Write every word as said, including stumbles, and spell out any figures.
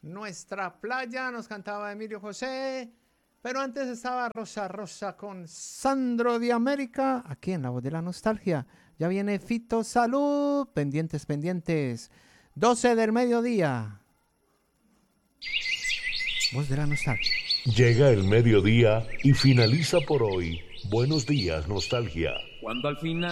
Nuestra playa, nos cantaba Emilio José. Pero antes estaba Rosa Rosa con Sandro de América, aquí en La Voz de la Nostalgia. Ya viene Fito Salud, pendientes, pendientes. doce del mediodía. Voz de la Nostalgia. Llega el mediodía y finaliza por hoy. Buenos días, Nostalgia. Cuando al final